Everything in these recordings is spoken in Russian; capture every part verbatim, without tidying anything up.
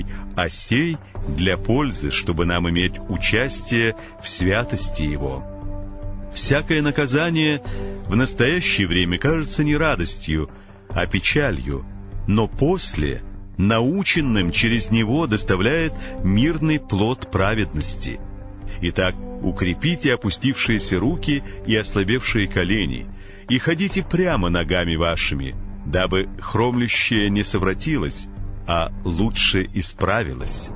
а сей для пользы, чтобы нам иметь участие в святости Его. Всякое наказание в настоящее время кажется не радостью, а печалью, но после, наученным через него, доставляет мирный плод праведности. Итак, укрепите опустившиеся руки и ослабевшие колени, и ходите прямо ногами вашими, дабы хромлющее не совратилось, а лучше исправилось.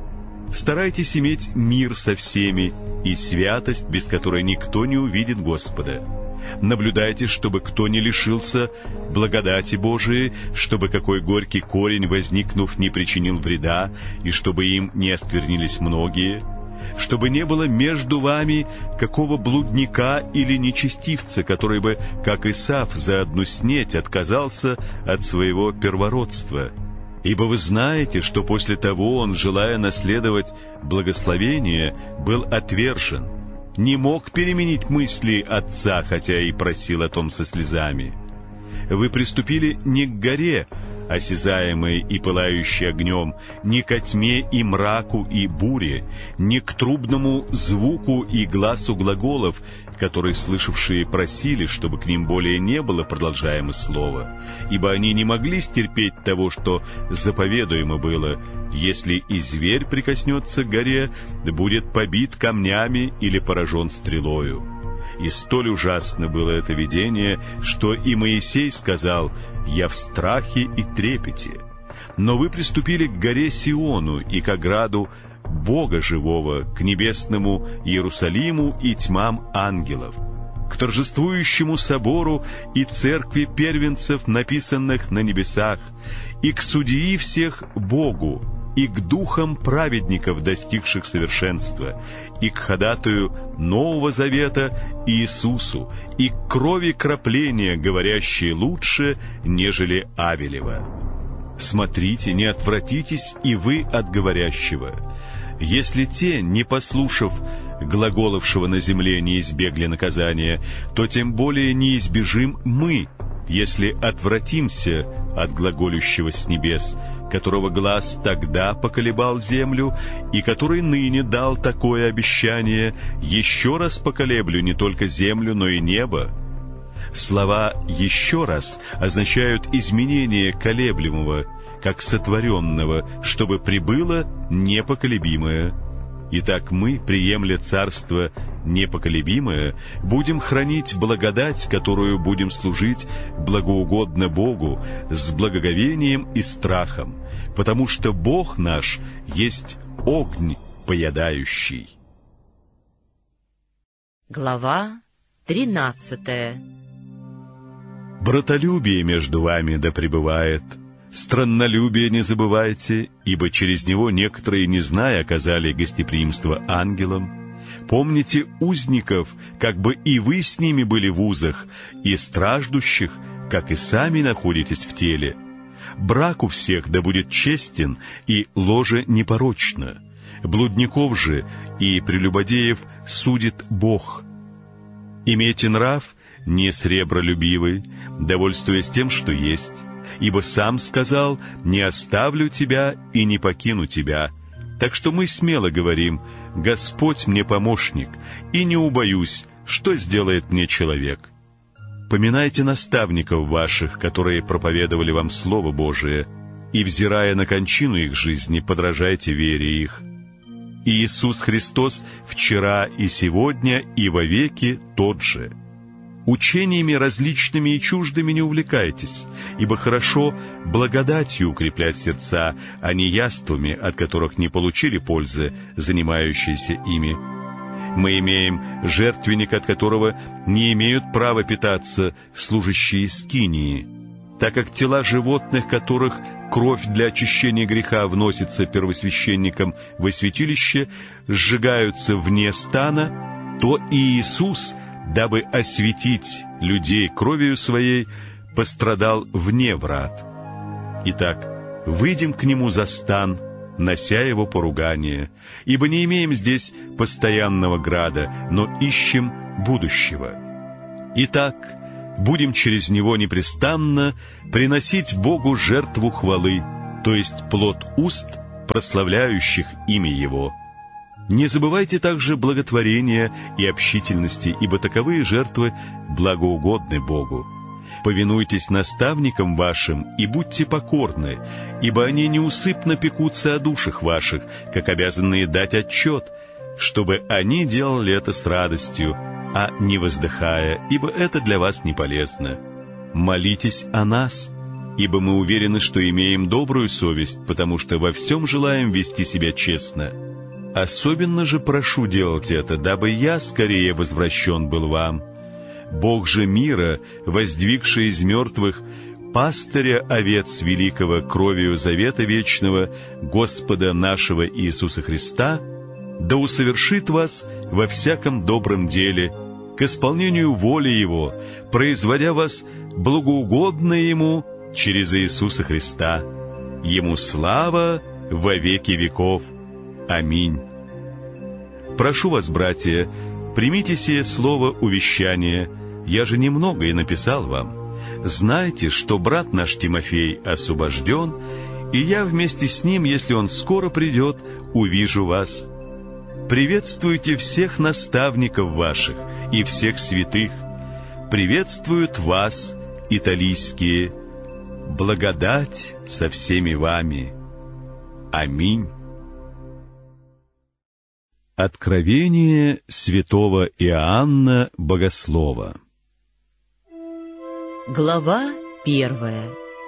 Старайтесь иметь мир со всеми и святость, без которой никто не увидит Господа. Наблюдайте, чтобы кто не лишился благодати Божией, чтобы какой горький корень, возникнув, не причинил вреда, и чтобы им не осквернились многие, чтобы не было между вами какого блудника или нечестивца, который бы, как Исав, за одну снеть отказался от своего первородства. Ибо вы знаете, что после того он, желая наследовать благословение, был отвержен, не мог переменить мысли отца, хотя и просил о том со слезами. Вы приступили не к горе, осязаемой и пылающей огнем, не ко тьме и мраку и буре, не к трубному звуку и гласу глаголов, которые слышавшие просили, чтобы к ним более не было продолжаемо слова, ибо они не могли стерпеть того, что заповедуемо было: если и зверь прикоснется к горе, будет побит камнями или поражен стрелою. И столь ужасно было это видение, что и Моисей сказал: «Я в страхе и трепете». Но вы приступили к горе Сиону и к ограду Бога живого, к небесному Иерусалиму и тьмам ангелов, к торжествующему собору и церкви первенцев, написанных на небесах, и к судьи всех Богу, и к духам праведников, достигших совершенства, и к ходатаю Нового Завета Иисусу, и к крови крапления, говорящей лучше, нежели Авелева. Смотрите, не отвратитесь и вы от говорящего. Если те, не послушав глаголовшего на земле, не избегли наказания, то тем более не избежим мы, если отвратимся от глаголющего с небес, которого глас тогда поколебал землю, и который ныне дал такое обещание: еще раз поколеблю не только землю, но и небо. Слова «еще раз» означают изменение колеблемого, как сотворенного, чтобы прибыло непоколебимое. Итак, мы, приемля царство непоколебимое, будем хранить благодать, которую будем служить благоугодно Богу, с благоговением и страхом, потому что Бог наш есть огонь поедающий. Глава тринадцатая. Братолюбие между вами да пребывает. Страннолюбие не забывайте, ибо через него некоторые, не зная, оказали гостеприимство ангелам. Помните узников, как бы и вы с ними были в узах, и страждущих, как и сами находитесь в теле. Брак у всех да будет честен, и ложе непорочно. Блудников же и прелюбодеев судит Бог. Имейте нрав не сребролюбивый, довольствуясь тем, что есть. Ибо сам сказал: «Не оставлю тебя и не покину тебя». Так что мы смело говорим: «Господь мне помощник, и не убоюсь, что сделает мне человек». Поминайте наставников ваших, которые проповедовали вам Слово Божие, и, взирая на кончину их жизни, подражайте вере их. И Иисус Христос вчера и сегодня и вовеки тот же. Учениями различными и чуждыми не увлекайтесь, ибо хорошо благодатью укреплять сердца, а не яствами, от которых не получили пользы, занимающиеся ими. Мы имеем жертвенник, от которого не имеют права питаться служащие скинии, так как тела животных, которых кровь для очищения греха вносится первосвященником во святилище, сжигаются вне стана, то и Иисус, дабы осветить людей кровью своей, пострадал вне врат. Итак, выйдем к Нему за стан, нося Его поругание, ибо не имеем здесь постоянного града, но ищем будущего. Итак, будем через Него непрестанно приносить Богу жертву хвалы, то есть плод уст прославляющих имя Его. Не забывайте также благотворения и общительности, ибо таковые жертвы благоугодны Богу. Повинуйтесь наставникам вашим и будьте покорны, ибо они неусыпно пекутся о душах ваших, как обязанные дать отчет, чтобы они делали это с радостью, а не воздыхая, ибо это для вас не полезно. Молитесь о нас, ибо мы уверены, что имеем добрую совесть, потому что во всем желаем вести себя честно. Особенно же прошу делать это, дабы я скорее возвращен был вам. Бог же мира, воздвигший из мертвых пастыря овец великого кровью завета вечного Господа нашего Иисуса Христа, да усовершит вас во всяком добром деле, к исполнению воли Его, производя вас благоугодно Ему через Иисуса Христа. Ему слава во веки веков. Аминь. Прошу вас, братья, примите сие слово увещания, я же немного и написал вам. Знайте, что брат наш Тимофей освобожден, и я вместе с ним, если он скоро придет, увижу вас. Приветствуйте всех наставников ваших и всех святых. Приветствуют вас, италийские. Благодать со всеми вами. Аминь. Откровение святого Иоанна Богослова. Глава первая.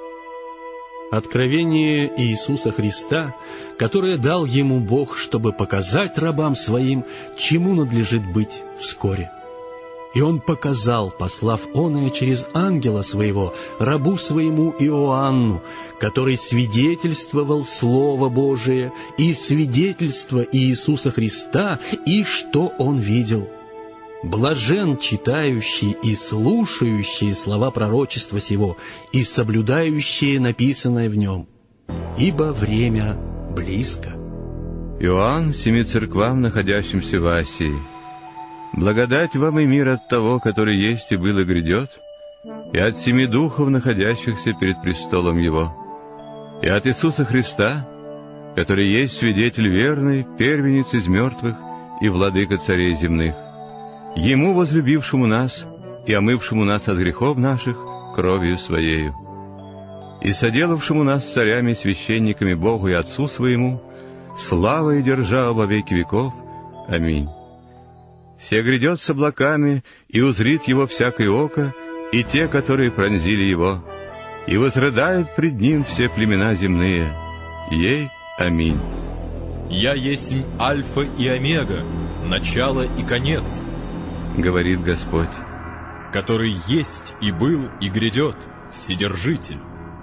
Откровение Иисуса Христа, которое дал ему Бог, чтобы показать рабам своим, чему надлежит быть вскоре. И он показал, послав оное через ангела своего, рабу своему Иоанну, который свидетельствовал Слово Божие и свидетельство Иисуса Христа, и что он видел. Блажен читающий и слушающий слова пророчества сего и соблюдающие написанное в нем, ибо время близко. Иоанн семи церквам, находящимся в Асии. Благодать вам и мир от того, который есть и был и грядет, и от семи духов, находящихся перед престолом Его, и от Иисуса Христа, который есть свидетель верный, первенец из мертвых и владыка царей земных, Ему, возлюбившему нас и омывшему нас от грехов наших кровью Своею, и соделавшему нас царями и священниками Богу и Отцу Своему, слава и держава во веки веков. Аминь. Се грядет с облаками, и узрит Его всякое око, и те, которые пронзили Его, и возрыдают пред Ним все племена земные. Ей аминь. «Я есть Альфа и Омега, начало и конец, — говорит Господь, — который есть и был и грядет, Вседержитель.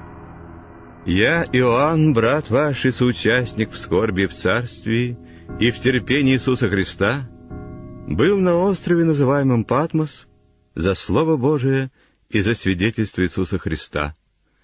Я, Иоанн, брат ваш и соучастник в скорби в царстве и в терпении Иисуса Христа, был на острове, называемом Патмос, за Слово Божие и за свидетельство Иисуса Христа.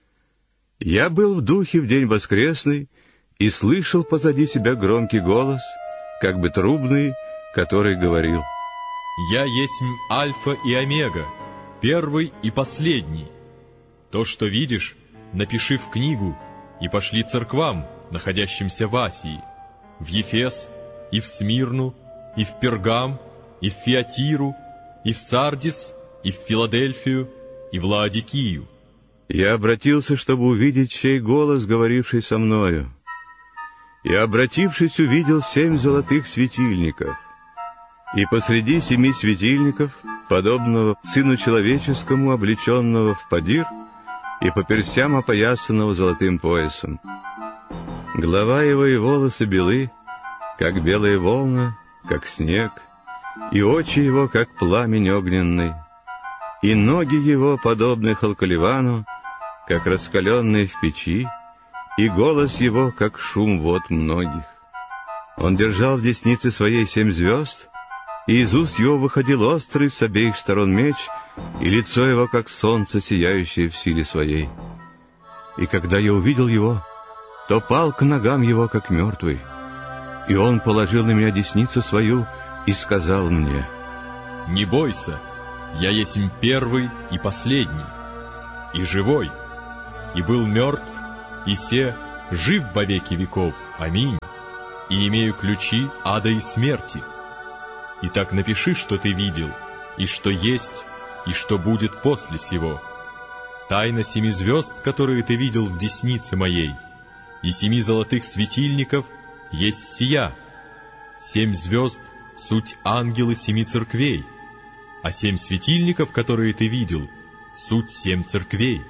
Я был в духе в день воскресный и слышал позади себя громкий голос, как бы трубный, который говорил: Я есть Альфа и Омега, первый и последний. То, что видишь, напиши в книгу и пошли церквам, находящимся в Асии, в Ефес, и в Смирну, и в Пергам, и в Фиатиру, и в Сардис, и в Филадельфию, и в Лаодикию. Я обратился, чтобы увидеть, чей голос, говоривший со мною. И, обратившись, увидел семь золотых светильников. И посреди семи светильников, подобного Сыну Человеческому, облеченного в подир, и по перстям опоясанного золотым поясом. Голова его и волосы белы, как белая волна, как снег, и очи его, как пламень огненный, и ноги его, подобны халкаливану, как раскаленные в печи, и голос его, как шум вод многих. Он держал в деснице своей семь звезд, и из уст его выходил острый с обеих сторон меч, и лицо его, как солнце, сияющее в силе своей. И когда я увидел его, то пал к ногам его, как мертвый. И он положил на меня десницу свою и сказал мне: Не бойся, я есть первый и последний, и живой, и был мертв, и се жив во веки веков, Аминь. И имею ключи ада и смерти. Итак, напиши, что ты видел, и что есть, и что будет после сего. Тайна семи звезд, которые ты видел в деснице моей, и семи золотых светильников есть сия. Семь звезд — суть ангелы семи церквей, а семь светильников, которые ты видел, суть семь церквей.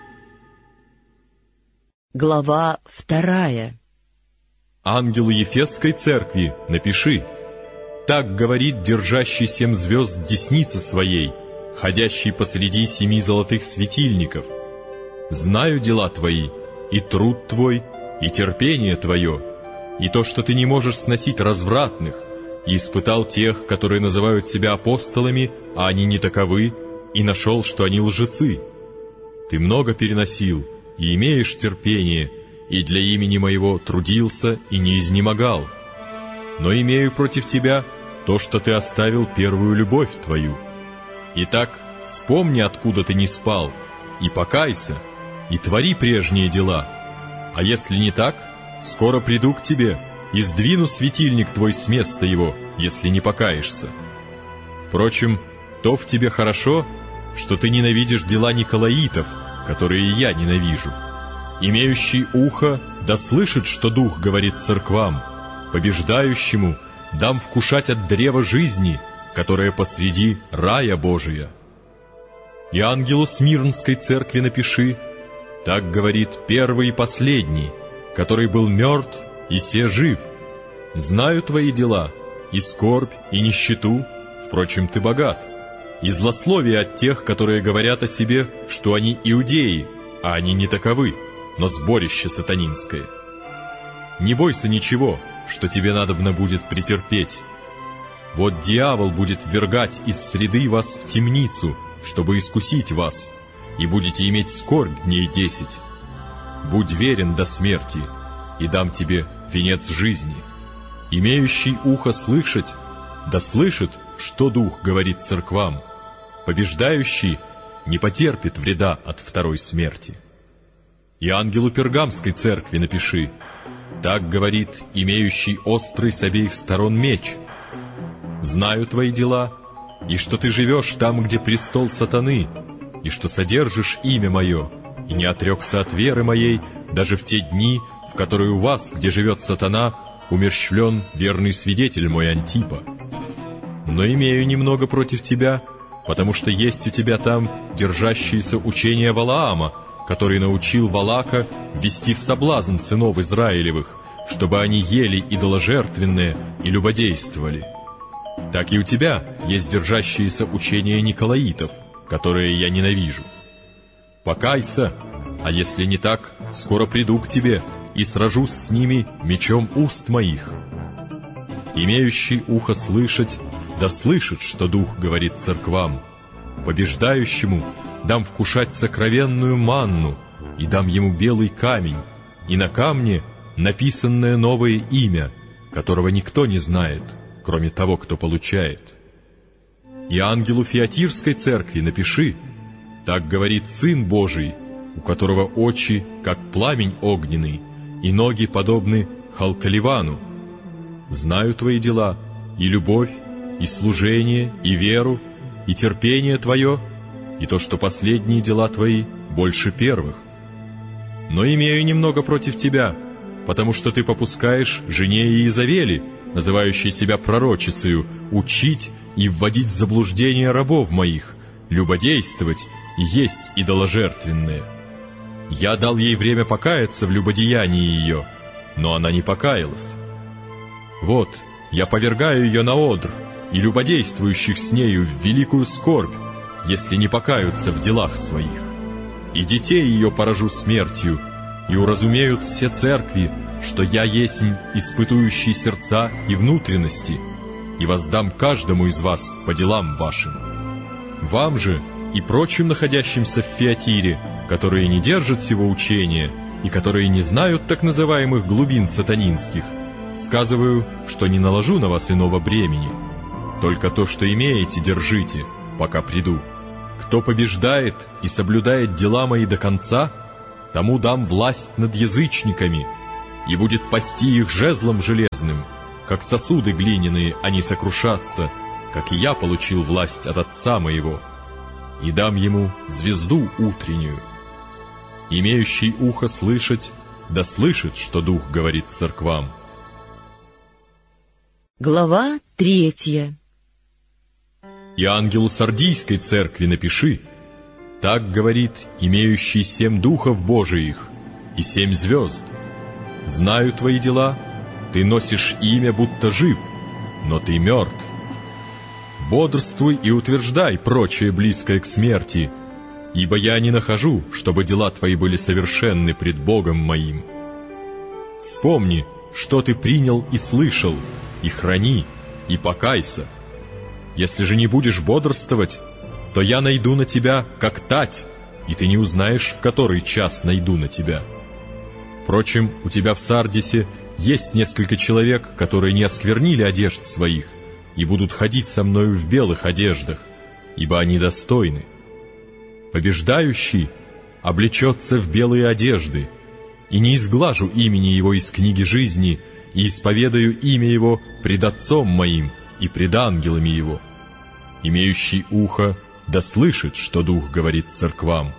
Глава вторая. Ангелу Ефесской церкви напиши: так говорит держащий семь звезд в деснице своей, ходящий посреди семи золотых светильников. Знаю дела твои, и труд твой, и терпение твое, и то, что ты не можешь сносить развратных, и испытал тех, которые называют себя апостолами, а они не таковы, и нашел, что они лжецы. Ты много переносил, и имеешь терпение, и для имени моего трудился и не изнемогал. Но имею против тебя то, что ты оставил первую любовь твою. Итак, вспомни, откуда ты не спал, и покайся, и твори прежние дела. А если не так, скоро приду к тебе и сдвину светильник твой с места его, если не покаешься. Впрочем, то в тебе хорошо, что ты ненавидишь дела николаитов, которые я ненавижу. Имеющий ухо да слышит, что Дух говорит церквам. Побеждающему дам вкушать от древа жизни, которое посреди рая Божия. И ангелу Смирнской церкви напиши: так говорит первый и последний, который был мертв и се жив. Знаю твои дела, и скорбь, и нищету, впрочем, ты богат, и злословие от тех, которые говорят о себе, что они иудеи, а они не таковы, но сборище сатанинское. Не бойся ничего, что тебе надобно будет претерпеть. Вот дьявол будет ввергать из среды вас в темницу, чтобы искусить вас, и будете иметь скорбь дней десять. Будь верен до смерти, и дам тебе венец жизни. Имеющий ухо слышать, да слышит, что Дух говорит церквам. Побеждающий не потерпит вреда от второй смерти. И ангелу Пергамской церкви напиши: так говорит имеющий острый с обеих сторон меч. Знаю твои дела, и что ты живешь там, где престол сатаны, и что содержишь имя мое, и не отрекся от веры моей, даже в те дни, в которые у вас, где живет сатана, умерщвлен верный свидетель мой Антипа. Но имею немного против тебя, потому что есть у тебя там держащиеся учения Валаама, который научил Валака ввести в соблазн сынов Израилевых, чтобы они ели идоложертвенное и любодействовали. Так и у тебя есть держащиеся учения николаитов, которые я ненавижу. Покайся, а если не так, скоро приду к тебе и сражусь с ними мечом уст моих. Имеющий ухо слышать, да слышит, что Дух говорит церквам. Побеждающему дам вкушать сокровенную манну, и дам ему белый камень, и на камне написанное новое имя, которого никто не знает, кроме того, кто получает. И ангелу Фиатирской церкви напиши: так говорит Сын Божий, у которого очи, как пламень огненный, и ноги подобны халкаливану. Знаю твои дела, и любовь, и служение, и веру, и терпение твое, и то, что последние дела твои больше первых. Но имею немного против тебя, потому что ты попускаешь жене Иезавели, называющей себя пророчицею, учить и вводить в заблуждение рабов моих, любодействовать и есть идоложертвенное. Я дал ей время покаяться в любодеянии ее, но она не покаялась. Вот, я повергаю ее на одр, и любодействующих с нею в великую скорбь, если не покаются в делах своих. И детей ее поражу смертью, и уразумеют все церкви, что я есть испытующий сердца и внутренности, и воздам каждому из вас по делам вашим. Вам же и прочим находящимся в Фиатире, которые не держат сего учения и которые не знают так называемых глубин сатанинских, сказываю, что не наложу на вас иного бремени. Только то, что имеете, держите, пока приду. Кто побеждает и соблюдает дела мои до конца, тому дам власть над язычниками, и будет пасти их жезлом железным, как сосуды глиняные они сокрушатся, как и я получил власть от Отца моего, и дам ему звезду утреннюю. Имеющий ухо слышать, да слышит, что Дух говорит церквам». Глава третья. «И ангелу Сардийской церкви напиши: так говорит имеющий семь духов Божиих и семь звезд. Знаю твои дела, ты носишь имя, будто жив, но ты мертв. Бодрствуй и утверждай прочее близкое к смерти, ибо я не нахожу, чтобы дела твои были совершенны пред Богом моим. Вспомни, что ты принял и слышал, и храни, и покайся. Если же не будешь бодрствовать, то я найду на тебя, как тать, и ты не узнаешь, в который час найду на тебя. Впрочем, у тебя в Сардисе есть несколько человек, которые не осквернили одежд своих, и будут ходить со мною в белых одеждах, ибо они достойны. Побеждающий облечется в белые одежды, и не изглажу имени его из книги жизни, и исповедаю имя его пред Отцом моим и пред ангелами его. Имеющий ухо да слышит, что Дух говорит церквам.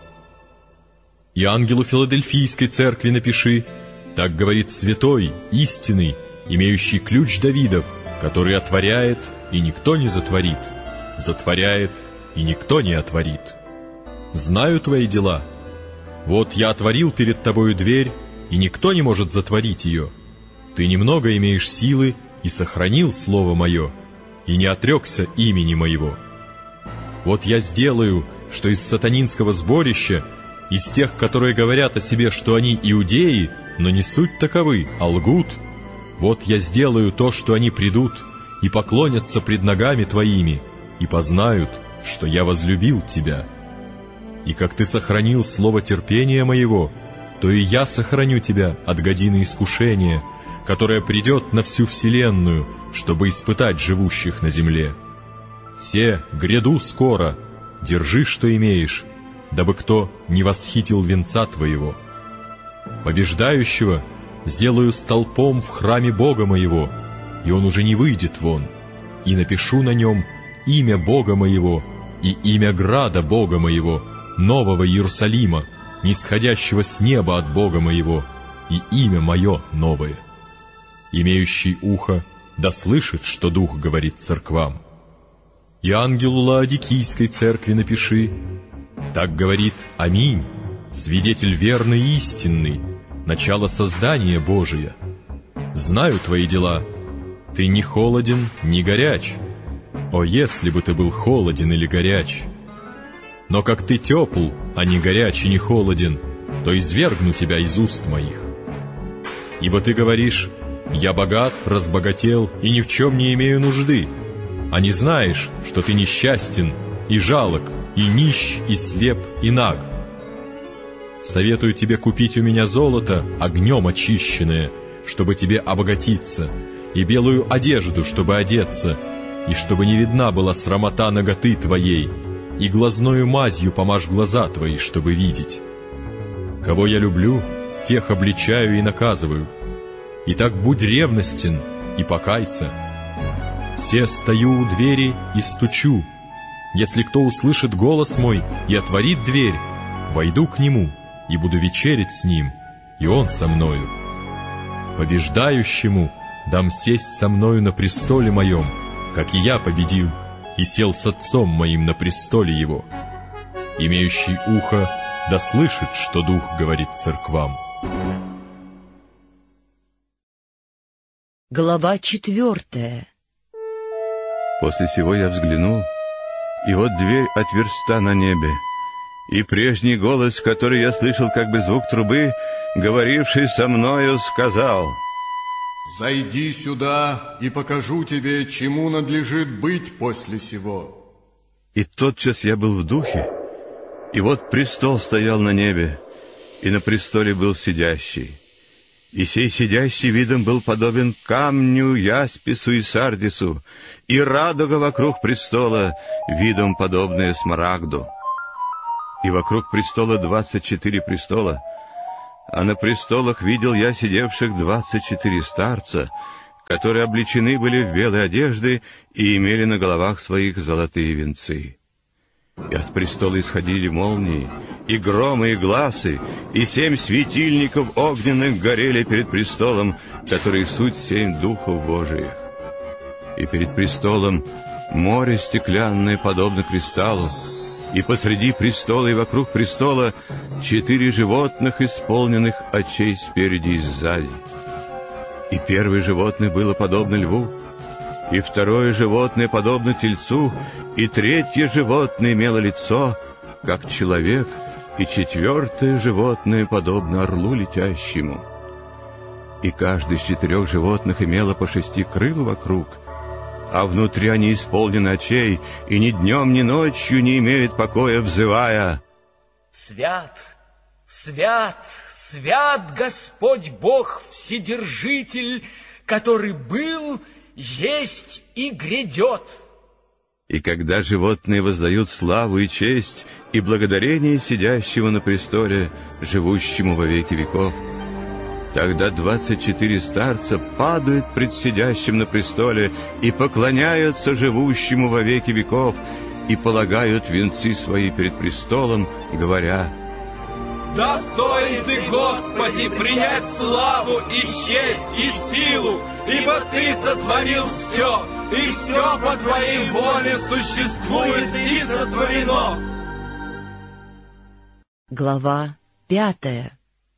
И ангелу Филадельфийской церкви напиши: так говорит святой, истинный, имеющий ключ Давидов, который отворяет, и никто не затворит, затворяет, и никто не отворит. Знаю твои дела. Вот я отворил перед тобою дверь, и никто не может затворить ее. Ты немного имеешь силы и сохранил слово мое, и не отрекся имени моего. Вот я сделаю, что из сатанинского сборища, из тех, которые говорят о себе, что они иудеи, но не суть таковы, а лгут, вот я сделаю то, что они придут и поклонятся пред ногами твоими, и познают, что я возлюбил тебя. И как ты сохранил слово терпения моего, то и я сохраню тебя от годины искушения, которое придет на всю вселенную, чтобы испытать живущих на земле. Се, гряду скоро, держи, что имеешь, дабы кто не восхитил венца твоего. Побеждающего сделаю столпом в храме Бога моего, и он уже не выйдет вон, и напишу на нем имя Бога моего и имя града Бога моего, нового Иерусалима, нисходящего с неба от Бога моего, и имя мое новое. Имеющий ухо да слышит, что Дух говорит церквам. И ангелу Лаодикийской церкви напиши: так говорит Аминь, свидетель верный и истинный, начало создания Божия. Знаю твои дела, ты не холоден, не горяч. О, если бы ты был холоден или горяч! Но как ты тепл, а не горяч и не холоден, то извергну тебя из уст моих. Ибо ты говоришь: я богат, разбогател и ни в чем не имею нужды, а не знаешь, что ты несчастен и жалок, и нищ, и слеп, и наг. Советую тебе купить у меня золото, огнем очищенное, чтобы тебе обогатиться, и белую одежду, чтобы одеться, и чтобы не видна была срамота наготы твоей, и глазною мазью помажь глаза твои, чтобы видеть. Кого я люблю, тех обличаю и наказываю. Итак, будь ревностен и покайся. Все стою у двери и стучу. Если кто услышит голос мой и отворит дверь, войду к нему и буду вечерить с ним, и он со мною. Побеждающему дам сесть со мною на престоле моем, как и я победил, и сел с Отцом моим на престоле его. Имеющий ухо да слышит, что Дух говорит церквам. Глава четвертая. После сего я взглянул, и вот дверь отверста на небе, и прежний голос, который я слышал как бы звук трубы, говоривший со мною, сказал: «Зайди сюда, и покажу тебе, чему надлежит быть после сего». И тотчас я был в духе, и вот престол стоял на небе, и на престоле был сидящий. И сей сидящий видом был подобен камню, яспису и сардису, и радуга вокруг престола, видом подобная смарагду. И вокруг престола двадцать четыре престола, а на престолах видел я сидевших двадцать четыре старца, которые облечены были в белые одежды и имели на головах своих золотые венцы. И от престола исходили молнии, и громы, и гласы, и семь светильников огненных горели перед престолом, которые суть семь духов Божиих. И перед престолом море стеклянное, подобно кристаллу, и посреди престола и вокруг престола четыре животных, исполненных очей спереди и сзади. И первое животное было подобно льву, и второе животное подобно тельцу, и третье животное имело лицо, как человек, и четвертое животное подобно орлу летящему. И каждый из четырех животных имело по шести крыл вокруг, а внутри они исполнены очей, и ни днем, ни ночью не имеют покоя, взывая: «Свят, свят, свят Господь Бог Вседержитель, который был, есть и грядет». И когда животные воздают славу и честь и благодарение сидящему на престоле, живущему во веки веков, тогда двадцать четыре старца падают пред сидящим на престоле и поклоняются живущему во веки веков и полагают венцы свои перед престолом, говоря: «Достоин Ты, Господи, принять славу и честь и силу, ибо Ты сотворил все, и все по Твоей воле существует и сотворено». Глава пятая.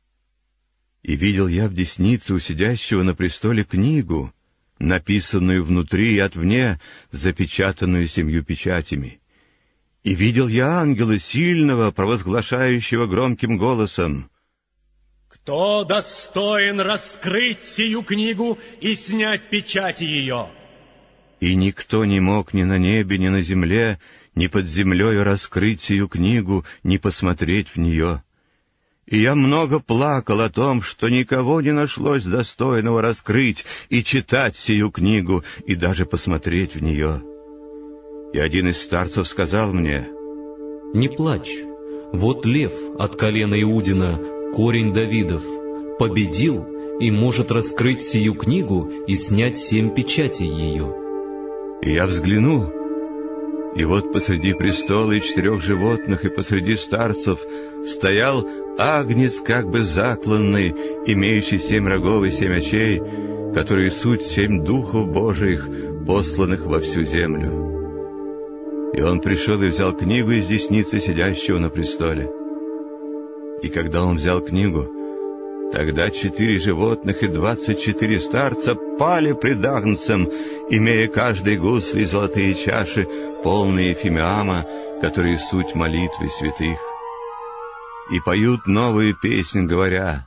И видел я в деснице у сидящего на престоле книгу, написанную внутри и отвне, запечатанную семью печатями. И видел я ангела сильного, провозглашающего громким голосом: «Кто достоин раскрыть сию книгу и снять печати ее?» И никто не мог ни на небе, ни на земле, ни под землею раскрыть сию книгу, ни посмотреть в нее. И я много плакал о том, что никого не нашлось достойного раскрыть и читать сию книгу, и даже посмотреть в нее. И один из старцев сказал мне: «Не плачь, вот лев от колена Иудина, корень Давидов, победил и может раскрыть сию книгу и снять семь печатей ее». И я взглянул, и вот посреди престола и четырех животных, и посреди старцев стоял агнец, как бы закланный, имеющий семь рогов и семь очей, которые суть семь духов Божиих, посланных во всю землю. И он пришел и взял книгу из десницы сидящего на престоле. И когда он взял книгу, тогда четыре животных и двадцать четыре старца пали пред агнцем, имея каждый гусли золотые чаши, полные фимиама, которые суть молитвы святых. И поют новую песнь, говоря: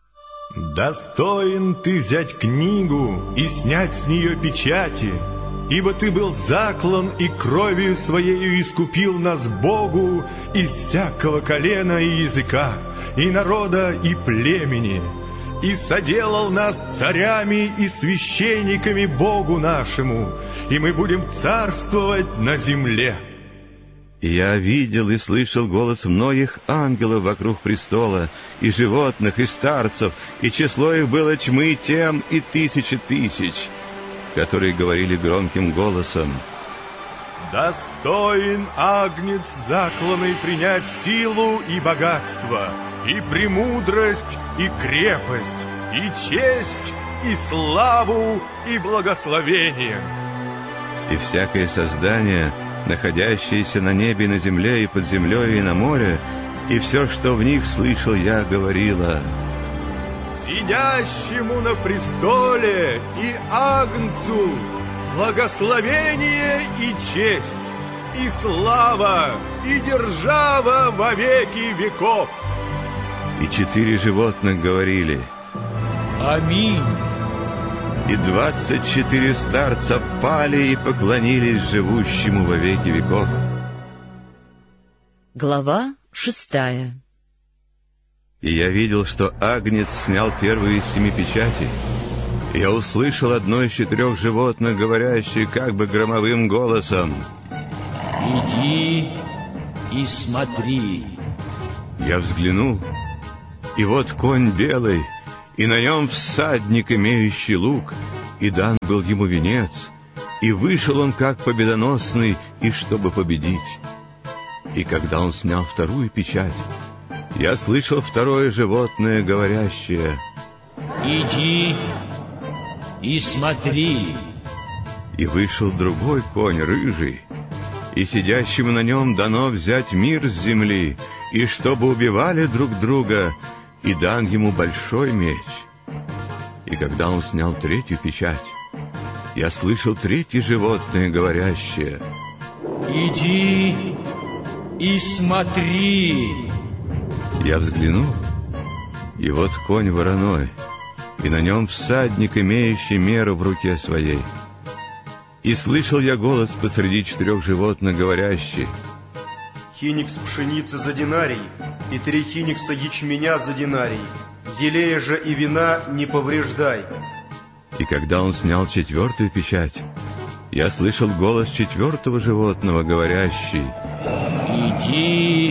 «Достоин Ты взять книгу и снять с нее печати, ибо Ты был заклан и кровью Своею искупил нас Богу из всякого колена и языка, и народа, и племени, и соделал нас царями и священниками Богу нашему, и мы будем царствовать на земле». И я видел и слышал голос многих ангелов вокруг престола, и животных, и старцев, и число их было тьмы тем и тысячи тысяч, которые говорили громким голосом: «Достоин агнец закланный принять силу и богатство, и премудрость, и крепость, и честь, и славу, и благословение». И всякое создание, находящееся на небе и на земле, и под землей, и на море, и все, что в них слышал я, говорило: «Сидящему на престоле и агнцу благословение и честь, и слава, и держава во веки веков». И четыре животных говорили: «Аминь». И двадцать четыре старца пали и поклонились живущему во веки веков. Глава шестая. И я видел, что агнец снял первую из семи печатей. И я услышал одно из четырех животных, говорящее как бы громовым голосом: «Иди и смотри». Я взглянул, И вот конь белый, и на нем всадник, имеющий лук, и дан был ему венец, и вышел он как победоносный, и чтобы победить. И когда он снял вторую печать, я слышал второе животное, говорящее: «Иди и смотри». И вышел другой конь, рыжий, и сидящему на нем дано взять мир с земли, и чтобы убивали друг друга, и дан ему большой меч. И когда он снял третью печать, я слышал третье животное, говорящее: «Иди и смотри». Я взглянул, и вот конь вороной, и на нем всадник, имеющий меру в руке своей. И слышал я голос посреди четырех животных, говорящий: «Хиникс пшеницы за динарий, и три хиникса ячменя за динарий, елея же и вина не повреждай». И когда он снял четвертую печать, я слышал голос четвертого животного, говорящий: «Иди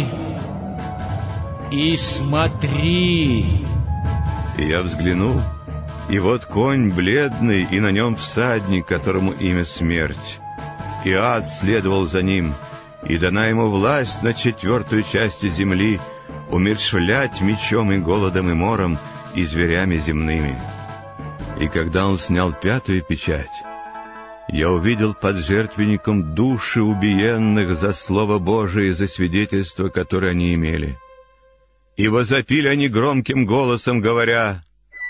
и смотри». И я взглянул, и вот конь бледный, и на нем всадник, которому имя Смерть. И ад следовал за ним, и дана ему власть над четвертую часть земли, умерщвлять мечом и голодом и мором, и зверями земными. И когда он снял пятую печать, я увидел под жертвенником души убиенных за Слово Божие и за свидетельство, которое они имели. И возопили они громким голосом, говоря: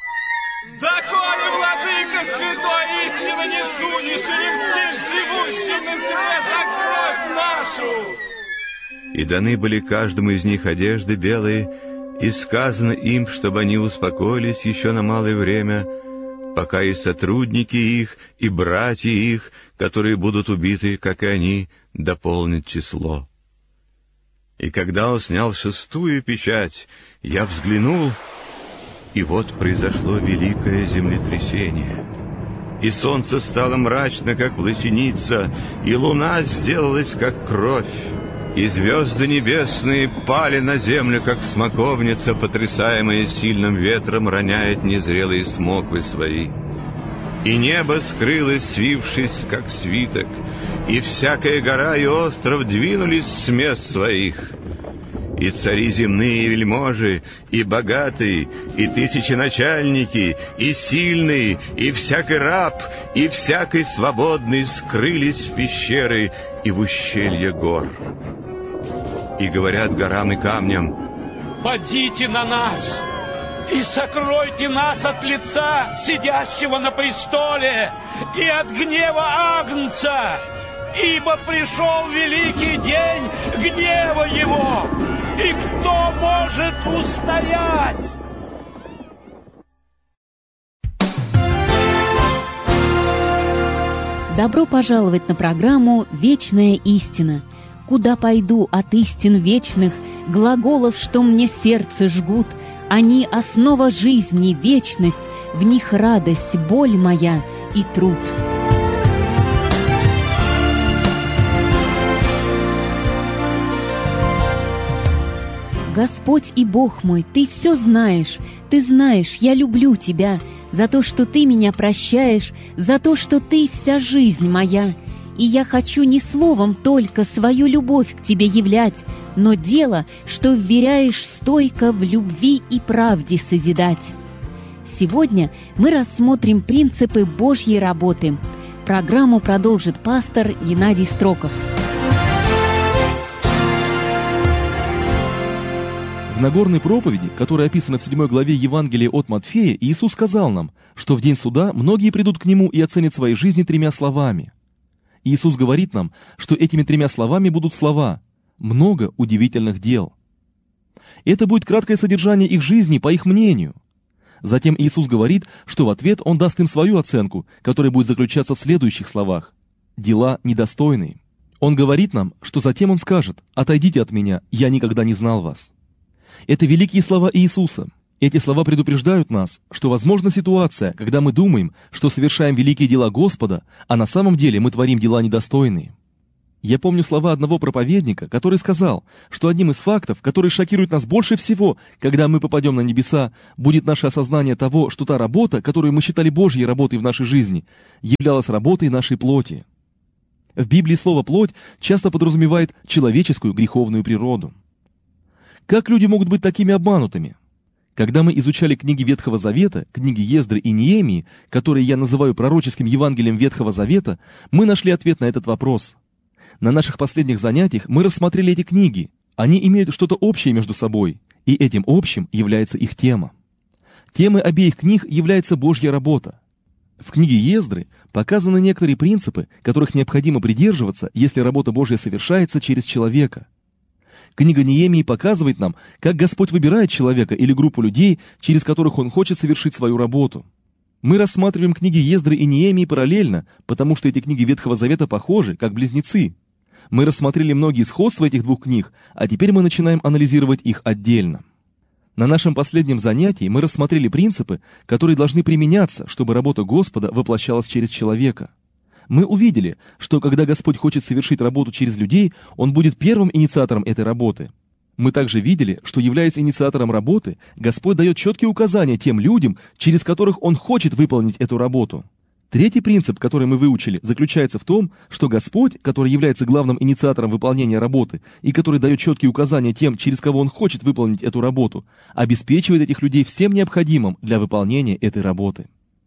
«Доколе, владыка святой, истинно не сунешь и не мстишь живущим на земле за кровь нашу!» И даны были каждому из них одежды белые, и сказано им, чтобы они успокоились еще на малое время, пока и сотрудники их, и братья их, которые будут убиты, как и они, дополнят число. И когда он снял шестую печать, я взглянул, и вот произошло великое землетрясение. И солнце стало мрачно, как власеница, и луна сделалась, как кровь, и звезды небесные пали на землю, как смоковница, потрясаемая сильным ветром, роняет незрелые смоквы свои. И небо скрылось, свившись, как свиток, и всякая гора и остров двинулись с мест своих. И цари земные, и вельможи, и богатые, и тысяченачальники, и сильные, и всякий раб, и всякий свободный скрылись в пещеры и в ущелье гор. И говорят горам и камням: «Падите на нас и сокройте нас от лица сидящего на престоле и от гнева Агнца, ибо пришел великий день гнева его, и кто может устоять?» Добро пожаловать на программу «Вечная истина». Куда пойду от истин вечных, глаголов, что мне сердце жгут, они — основа жизни, вечность, в них радость, боль моя и труд. Господь и Бог мой, Ты все знаешь, Ты знаешь, я люблю Тебя, за то, что Ты меня прощаешь, за то, что Ты вся жизнь моя. И я хочу не словом только свою любовь к Тебе являть, но дело, что вверяешь стойко в любви и правде созидать. Сегодня мы рассмотрим принципы Божьей работы. Программу продолжит пастор Геннадий Строков. В Нагорной проповеди, которая описана в седьмой главе Евангелия от Матфея, Иисус сказал нам, что в день суда многие придут к Нему и оценят свои жизни тремя словами. Иисус говорит нам, что этими тремя словами будут слова «много удивительных дел». Это будет краткое содержание их жизни по их мнению. Затем Иисус говорит, что в ответ Он даст им свою оценку, которая будет заключаться в следующих словах «дела недостойные». Он говорит нам, что затем Он скажет «отойдите от Меня, я никогда не знал вас». Это великие слова Иисуса. Эти слова предупреждают нас, что возможна ситуация, когда мы думаем, что совершаем великие дела Господа, а на самом деле мы творим дела недостойные. Я помню слова одного проповедника, который сказал, что одним из фактов, который шокирует нас больше всего, когда мы попадем на небеса, будет наше осознание того, что та работа, которую мы считали Божьей работой в нашей жизни, являлась работой нашей плоти. В Библии слово «плоть» часто подразумевает человеческую греховную природу. Как люди могут быть такими обманутыми? Когда мы изучали книги Ветхого Завета, книги Ездры и Неемии, которые я называю пророческим Евангелием Ветхого Завета, мы нашли ответ на этот вопрос. На наших последних занятиях мы рассмотрели эти книги. Они имеют что-то общее между собой, и этим общим является их тема. Темой обеих книг является Божья работа. В книге Ездры показаны некоторые принципы, которых необходимо придерживаться, если работа Божья совершается через человека. Книга Неемии показывает нам, как Господь выбирает человека или группу людей, через которых Он хочет совершить свою работу. Мы рассматриваем книги Ездры и Неемии параллельно, потому что эти книги Ветхого Завета похожи, как близнецы. Мы рассмотрели многие сходства этих двух книг, а теперь мы начинаем анализировать их отдельно. На нашем последнем занятии мы рассмотрели принципы, которые должны применяться, чтобы работа Господа воплощалась через человека. Мы увидели, что когда Господь хочет совершить работу через людей, Он будет первым инициатором этой работы. Мы также видели, что, являясь инициатором работы, Господь дает четкие указания тем людям, через которых Он хочет выполнить эту работу. Третий принцип, который мы выучили, заключается в том, что Господь, который является главным инициатором выполнения работы и который дает четкие указания тем, через кого Он хочет выполнить эту работу, обеспечивает этих людей всем необходимым для выполнения этой работы.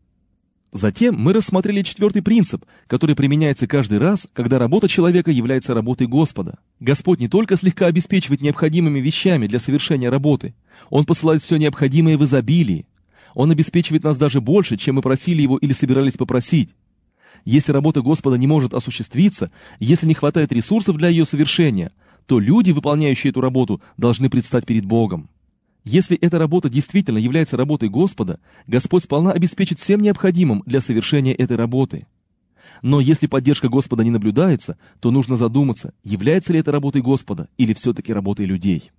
Затем мы рассмотрели четвертый принцип, который применяется каждый раз, когда работа человека является работой Господа. Господь не только слегка обеспечивает необходимыми вещами для совершения работы, Он посылает все необходимое в изобилии. Он обеспечивает нас даже больше, чем мы просили Его или собирались попросить. Если работа Господа не может осуществиться, если не хватает ресурсов для ее совершения, то люди, выполняющие эту работу, должны предстать перед Богом. Если эта работа действительно является работой Господа, Господь сполна обеспечит всем необходимым для совершения этой работы. Но если поддержка Господа не наблюдается, то нужно задуматься, является ли это работой Господа или все-таки работой людей.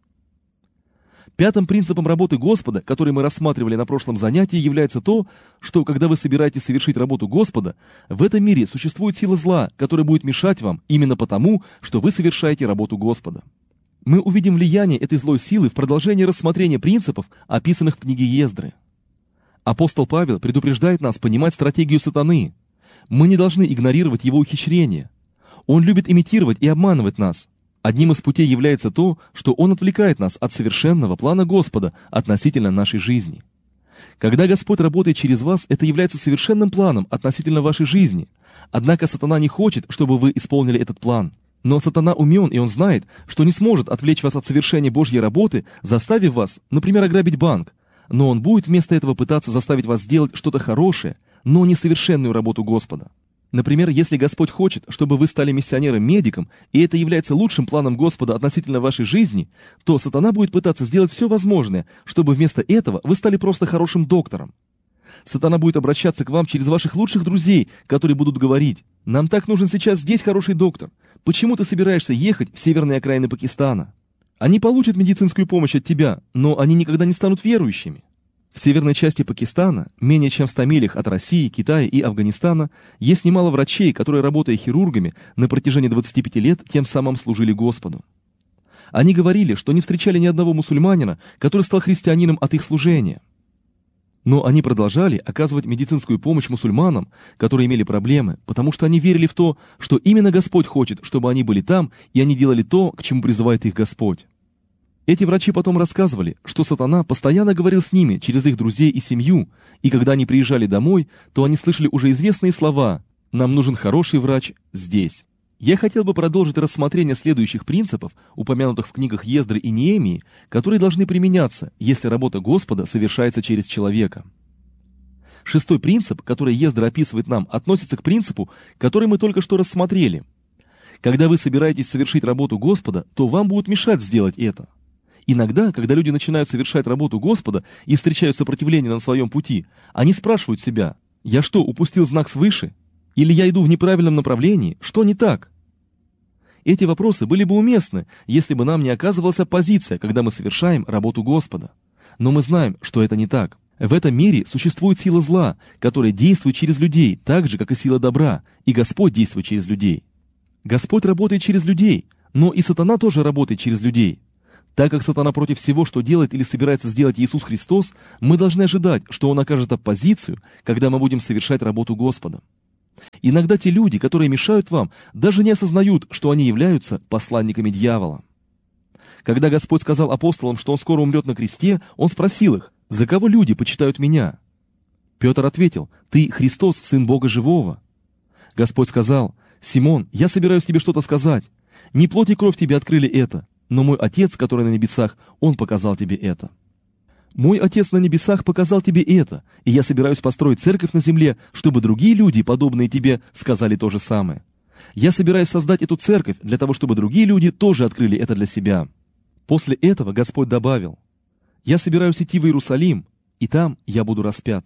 Пятым принципом работы Господа, который мы рассматривали на прошлом занятии, является то, что, когда вы собираетесь совершить работу Господа, в этом мире существует сила зла, которая будет мешать вам именно потому, что вы совершаете работу Господа. Мы увидим влияние этой злой силы в продолжении рассмотрения принципов, описанных в книге Ездры. Апостол Павел предупреждает нас понимать стратегию сатаны. Мы не должны игнорировать его ухищрения. Он любит имитировать и обманывать нас. Одним из путей является то, что он отвлекает нас от совершенного плана Господа относительно нашей жизни. Когда Господь работает через вас, это является совершенным планом относительно вашей жизни. Однако сатана не хочет, чтобы вы исполнили этот план. Но сатана умен, и он знает, что не сможет отвлечь вас от совершения Божьей работы, заставив вас, например, ограбить банк. Но он будет вместо этого пытаться заставить вас сделать что-то хорошее, но не совершенную работу Господа. Например, если Господь хочет, чтобы вы стали миссионером-медиком, и это является лучшим планом Господа относительно вашей жизни, то сатана будет пытаться сделать все возможное, чтобы вместо этого вы стали просто хорошим доктором. Сатана будет обращаться к вам через ваших лучших друзей, которые будут говорить: «Нам так нужен сейчас здесь хороший доктор. Почему ты собираешься ехать в северные окраины Пакистана?» Они получат медицинскую помощь от тебя, но они никогда не станут верующими. В северной части Пакистана, менее чем в ста милях от России, Китая и Афганистана, есть немало врачей, которые, работая хирургами, на протяжении двадцати пяти лет тем самым служили Господу. Они говорили, что не встречали ни одного мусульманина, который стал христианином от их служения. Но они продолжали оказывать медицинскую помощь мусульманам, которые имели проблемы, потому что они верили в то, что именно Господь хочет, чтобы они были там, и они делали то, к чему призывает их Господь. Эти врачи потом рассказывали, что сатана постоянно говорил с ними через их друзей и семью, и когда они приезжали домой, то они слышали уже известные слова: «Нам нужен хороший врач здесь». Я хотел бы продолжить рассмотрение следующих принципов, упомянутых в книгах Ездры и Неемии, которые должны применяться, если работа Господа совершается через человека. Шестой принцип, который Ездра описывает нам, относится к принципу, который мы только что рассмотрели. Когда вы собираетесь совершить работу Господа, то вам будут мешать сделать это. Иногда, когда люди начинают совершать работу Господа и встречают сопротивление на своем пути, они спрашивают себя: «Я что, упустил знак свыше? Или я иду в неправильном направлении? Что не так?» Эти вопросы были бы уместны, если бы нам не оказывалась оппозиция, когда мы совершаем работу Господа. Но мы знаем, что это не так. В этом мире существует сила зла, которая действует через людей, так же, как и сила добра, и Господь действует через людей. Господь работает через людей, но и сатана тоже работает через людей. Так как сатана против всего, что делает или собирается сделать Иисус Христос, мы должны ожидать, что он окажет оппозицию, когда мы будем совершать работу Господа. Иногда те люди, которые мешают вам, даже не осознают, что они являются посланниками дьявола. Когда Господь сказал апостолам, что он скоро умрет на кресте, он спросил их: «За кого люди почитают меня?» Петр ответил: «Ты Христос, Сын Бога Живого». Господь сказал: «Симон, я собираюсь тебе что-то сказать. Не плоть и кровь тебе открыли это, но мой Отец, который на небесах, Он показал тебе это. Мой Отец на небесах показал тебе это, и я собираюсь построить церковь на земле, чтобы другие люди, подобные тебе, сказали то же самое. Я собираюсь создать эту церковь для того, чтобы другие люди тоже открыли это для себя». После этого Господь добавил: «Я собираюсь идти в Иерусалим, и там я буду распят».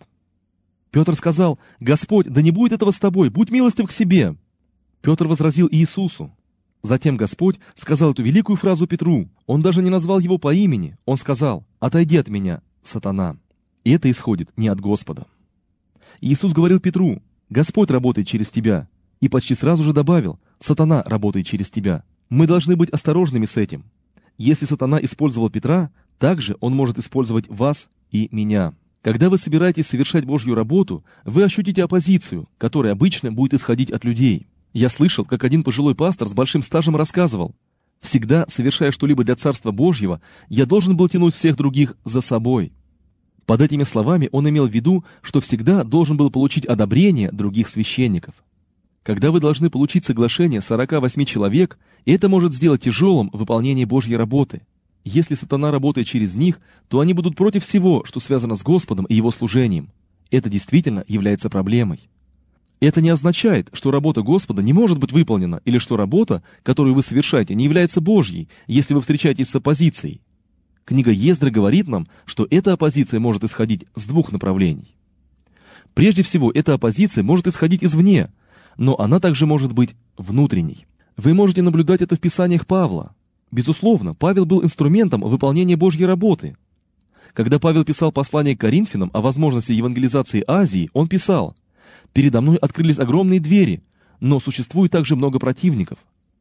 Петр сказал: «Господь, да не будет этого с тобой, будь милостив к себе». Петр возразил Иисусу. Затем Господь сказал эту великую фразу Петру. Он даже не назвал его по имени. Он сказал: «Отойди от меня, сатана». И это исходит не от Господа. Иисус говорил Петру: «Господь работает через тебя». И почти сразу же добавил: «Сатана работает через тебя». Мы должны быть осторожными с этим. Если сатана использовал Петра, также он может использовать вас и меня. Когда вы собираетесь совершать Божью работу, вы ощутите оппозицию, которая обычно будет исходить от людей. Я слышал, как один пожилой пастор с большим стажем рассказывал: «Всегда, совершая что-либо для Царства Божьего, я должен был тянуть всех других за собой». Под этими словами он имел в виду, что всегда должен был получить одобрение других священников. Когда вы должны получить соглашение сорока восьми человек, это может сделать тяжелым выполнение Божьей работы. Если сатана работает через них, то они будут против всего, что связано с Господом и Его служением. Это действительно является проблемой. Это не означает, что работа Господа не может быть выполнена, или что работа, которую вы совершаете, не является Божьей, если вы встречаетесь с оппозицией. Книга Ездры говорит нам, что эта оппозиция может исходить с двух направлений. Прежде всего, эта оппозиция может исходить извне, но она также может быть внутренней. Вы можете наблюдать это в писаниях Павла. Безусловно, Павел был инструментом выполнения Божьей работы. Когда Павел писал послание к Коринфянам о возможности евангелизации Азии, он писал: «Передо мной открылись огромные двери, но существует также много противников».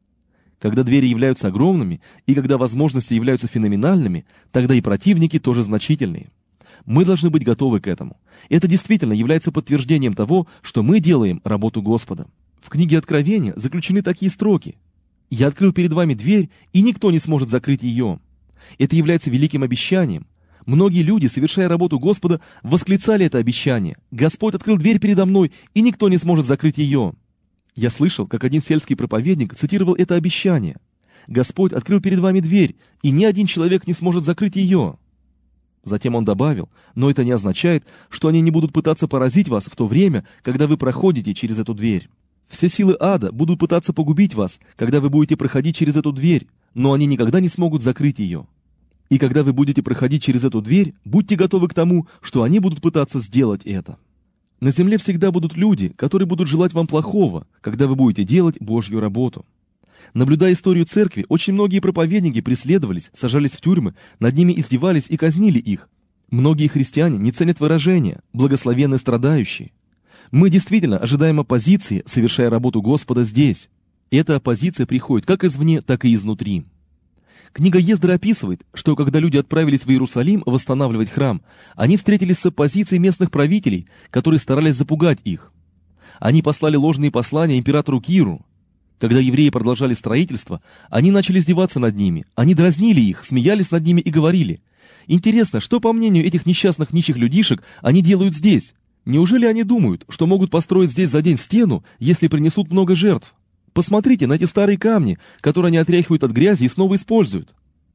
Когда двери являются огромными, и когда возможности являются феноменальными, тогда и противники тоже значительные. Мы должны быть готовы к этому. Это действительно является подтверждением того, что мы делаем работу Господа. В книге Откровения заключены такие строки: «Я открыл перед вами дверь, и никто не сможет закрыть ее». Это является великим обещанием. Многие люди, совершая работу Господа, восклицали это обещание: «Господь открыл дверь передо мной, и никто не сможет закрыть ее». Я слышал, как один сельский проповедник цитировал это обещание: «Господь открыл перед вами дверь, и ни один человек не сможет закрыть ее». Затем он добавил: «Но это не означает, что они не будут пытаться поразить вас в то время, когда вы проходите через эту дверь. Все силы ада будут пытаться погубить вас, когда вы будете проходить через эту дверь, но они никогда не смогут закрыть ее. И когда вы будете проходить через эту дверь, будьте готовы к тому, что они будут пытаться сделать это». На земле всегда будут люди, которые будут желать вам плохого, когда вы будете делать Божью работу. Наблюдая историю церкви, очень многие проповедники преследовались, сажались в тюрьмы, над ними издевались и казнили их. Многие христиане не ценят выражения «благословенны страдающие». Мы действительно ожидаем оппозиции, совершая работу Господа здесь. Эта оппозиция приходит как извне, так и изнутри. Книга Ездры описывает, что когда люди отправились в Иерусалим восстанавливать храм, они встретились с оппозицией местных правителей, которые старались запугать их. Они послали ложные послания императору Киру. Когда евреи продолжали строительство, они начали издеваться над ними, они дразнили их, смеялись над ними и говорили: «Интересно, что, по мнению этих несчастных нищих людишек, они делают здесь? Неужели они думают, что могут построить здесь за день стену, если принесут много жертв? Посмотрите на эти старые камни, которые они отряхивают от грязи и снова используют».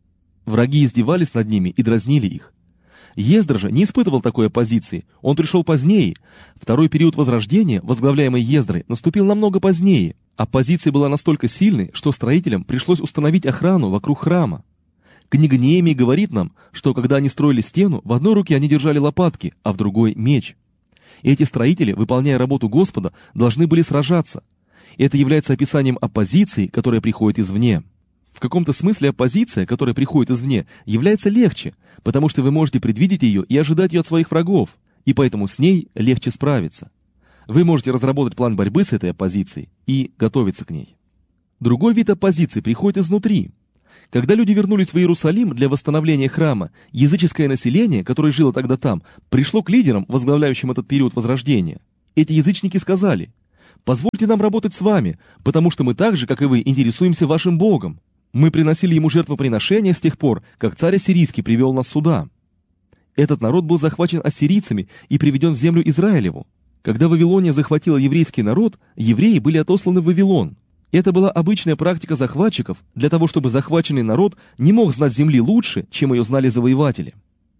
Враги издевались над ними и дразнили их. Ездра же не испытывал такой оппозиции, он пришел позднее. Второй период Возрождения, возглавляемый Ездрой, наступил намного позднее. Оппозиция была настолько сильной, что строителям пришлось установить охрану вокруг храма. Книга Неемии говорит нам, что когда они строили стену, в одной руке они держали лопатки, а в другой — меч. Эти строители, выполняя работу Господа, должны были сражаться. Это является описанием оппозиции, которая приходит извне. В каком-то смысле оппозиция, которая приходит извне, является легче, потому что вы можете предвидеть ее и ожидать ее от своих врагов, и поэтому с ней легче справиться. Вы можете разработать план борьбы с этой оппозицией и готовиться к ней. Другой вид оппозиции приходит изнутри. Когда люди вернулись в Иерусалим для восстановления храма, языческое население, которое жило тогда там, пришло к лидерам, возглавляющим этот период возрождения. Эти язычники сказали: «Позвольте нам работать с вами, потому что мы так же, как и вы, интересуемся вашим Богом. Мы приносили ему жертвоприношения с тех пор, как царь ассирийский привел нас сюда». Этот народ был захвачен ассирийцами и приведен в землю Израилеву. Когда Вавилония захватила еврейский народ, евреи были отосланы в Вавилон. Это была обычная практика захватчиков для того, чтобы захваченный народ не мог знать земли лучше, чем ее знали завоеватели.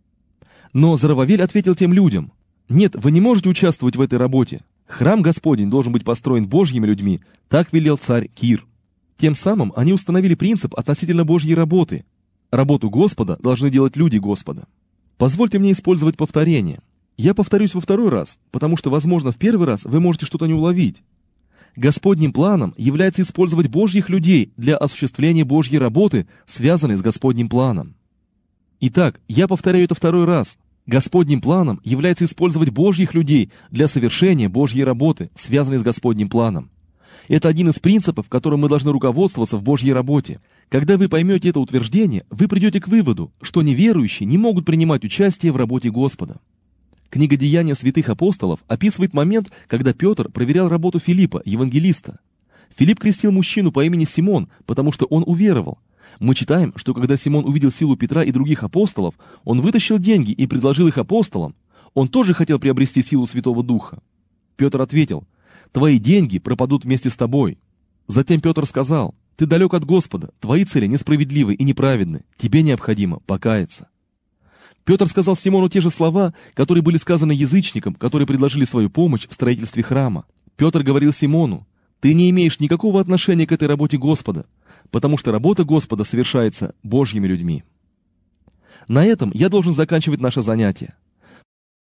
Но Зоровавель ответил тем людям: «Нет, вы не можете участвовать в этой работе. Храм Господень должен быть построен Божьими людьми, так велел царь Кир». Тем самым они установили принцип относительно Божьей работы. Работу Господа должны делать люди Господа. Позвольте мне использовать повторение. Я повторюсь во второй раз, потому что, возможно, в первый раз вы можете что-то не уловить. Господним планом является использовать Божьих людей для осуществления Божьей работы, связанной с Господним планом. Итак, я повторяю это второй раз. Господним планом является использовать Божьих людей для совершения Божьей работы, связанной с Господним планом. Это один из принципов, которым мы должны руководствоваться в Божьей работе. Когда вы поймете это утверждение, вы придете к выводу, что неверующие не могут принимать участие в работе Господа. Книга «Деяния святых апостолов» описывает момент, когда Петр проверял работу Филиппа, евангелиста. Филипп крестил мужчину по имени Симон, потому что он уверовал. Мы читаем, что когда Симон увидел силу Петра и других апостолов, он вытащил деньги и предложил их апостолам. Он тоже хотел приобрести силу Святого Духа. Петр ответил: «Твои деньги пропадут вместе с тобой». Затем Петр сказал: «Ты далек от Господа, твои цели несправедливы и неправедны, тебе необходимо покаяться». Петр сказал Симону те же слова, которые были сказаны язычникам, которые предложили свою помощь в строительстве храма. Петр говорил Симону: «Ты не имеешь никакого отношения к этой работе Господа, потому что работа Господа совершается Божьими людьми». На этом я должен заканчивать наше занятие.